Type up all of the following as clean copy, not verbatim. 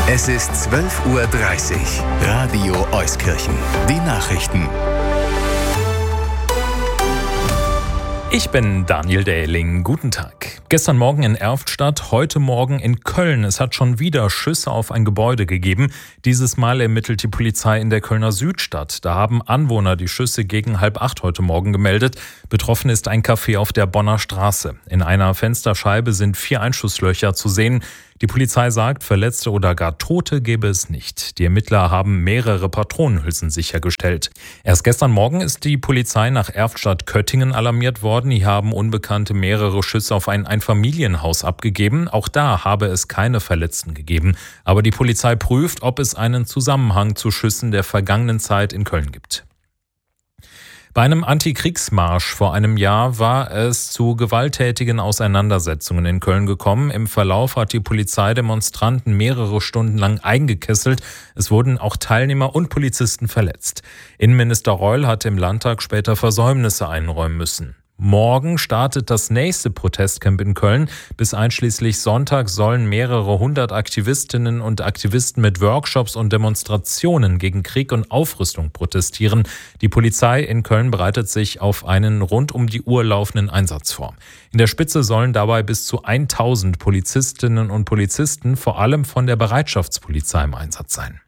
Es ist 12:30 Uhr. Radio Euskirchen. Die Nachrichten. Ich bin Daniel Dähling. Guten Tag. Gestern Morgen in Erftstadt, heute Morgen in Köln. Es hat schon wieder Schüsse auf ein Gebäude gegeben. Dieses Mal ermittelt die Polizei in der Kölner Südstadt. Da haben Anwohner die Schüsse gegen 7:30 heute Morgen gemeldet. Betroffen ist ein Café auf der Bonner Straße. In einer Fensterscheibe sind 4 Einschusslöcher zu sehen. Die Polizei sagt, Verletzte oder gar Tote gebe es nicht. Die Ermittler haben mehrere Patronenhülsen sichergestellt. Erst gestern Morgen ist die Polizei nach Erftstadt-Köttingen alarmiert worden. Hier haben Unbekannte mehrere Schüsse auf ein Einfamilienhaus abgegeben. Auch da habe es keine Verletzten gegeben. Aber die Polizei prüft, ob es einen Zusammenhang zu Schüssen der vergangenen Zeit in Köln gibt. Bei einem Antikriegsmarsch vor einem Jahr war es zu gewalttätigen Auseinandersetzungen in Köln gekommen. Im Verlauf hat die Polizei Demonstranten mehrere Stunden lang eingekesselt. Es wurden auch Teilnehmer und Polizisten verletzt. Innenminister Reul hat im Landtag später Versäumnisse einräumen müssen. Morgen startet das nächste Protestcamp in Köln. Bis einschließlich Sonntag sollen mehrere hundert Aktivistinnen und Aktivisten mit Workshops und Demonstrationen gegen Krieg und Aufrüstung protestieren. Die Polizei in Köln bereitet sich auf einen rund um die Uhr laufenden Einsatz vor. In der Spitze sollen dabei bis zu 1000 Polizistinnen und Polizisten, vor allem von der Bereitschaftspolizei, im Einsatz sein.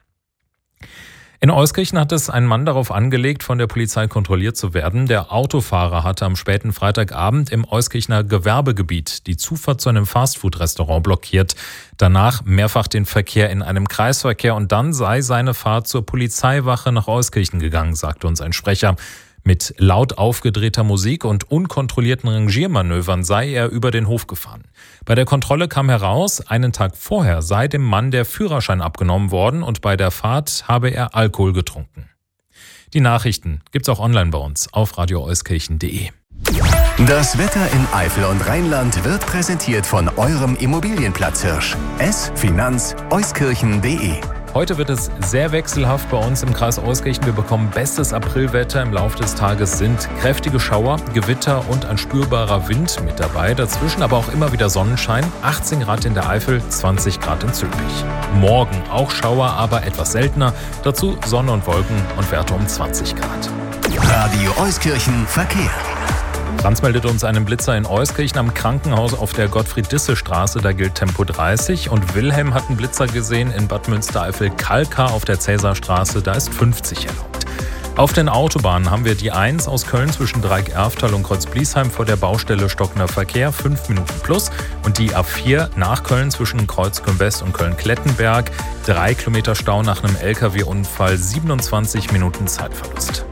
In Euskirchen hat es ein Mann darauf angelegt, von der Polizei kontrolliert zu werden. Der Autofahrer hatte am späten Freitagabend im Euskirchener Gewerbegebiet die Zufahrt zu einem Fastfood-Restaurant blockiert. Danach mehrfach den Verkehr in einem Kreisverkehr und dann sei seine Fahrt zur Polizeiwache nach Euskirchen gegangen, sagte uns ein Sprecher. Mit laut aufgedrehter Musik und unkontrollierten Rangiermanövern sei er über den Hof gefahren. Bei der Kontrolle kam heraus, einen Tag vorher sei dem Mann der Führerschein abgenommen worden und bei der Fahrt habe er Alkohol getrunken. Die Nachrichten gibt's auch online bei uns auf radioeuskirchen.de. Das Wetter in Eifel und Rheinland wird präsentiert von eurem Immobilienplatzhirsch. Finanz-euskirchen.de. Heute wird es sehr wechselhaft bei uns im Kreis Euskirchen. Wir bekommen bestes Aprilwetter. Im Laufe des Tages sind kräftige Schauer, Gewitter und ein spürbarer Wind mit dabei. Dazwischen aber auch immer wieder Sonnenschein. 18 Grad in der Eifel, 20 Grad in Zülpich. Morgen auch Schauer, aber etwas seltener. Dazu Sonne und Wolken und Werte um 20 Grad. Radio Euskirchen Verkehr. Franz meldet uns einen Blitzer in Euskirchen am Krankenhaus auf der Gottfried-Disse-Straße. Da gilt Tempo 30. Und Wilhelm hat einen Blitzer gesehen in Bad Münstereifel-Kalkar auf der Cäsarstraße. Da ist 50 erlaubt. Auf den Autobahnen haben wir die 1 aus Köln zwischen Dreieck-Erftal und Kreuz-Bliesheim vor der Baustelle stockender Verkehr, 5 Minuten plus. Und die A4 nach Köln zwischen Kreuzköln-West und Köln-Klettenberg, 3 Kilometer Stau nach einem LKW-Unfall, 27 Minuten Zeitverlust.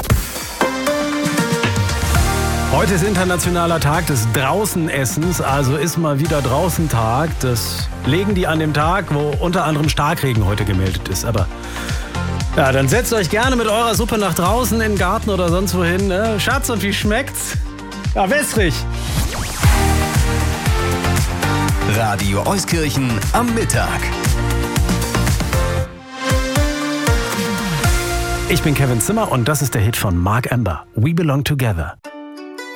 Heute ist internationaler Tag des Draußenessens, also ist mal wieder Draußentag. Das legen die an dem Tag, wo unter anderem Starkregen heute gemeldet ist. Aber ja, dann setzt euch gerne mit eurer Suppe nach draußen in den Garten oder sonst wohin. Ne? Schatz, und wie schmeckt's? Ja, wässrig. Radio Euskirchen am Mittag. Ich bin Kevin Zimmer und das ist der Hit von Mark Amber. We Belong Together.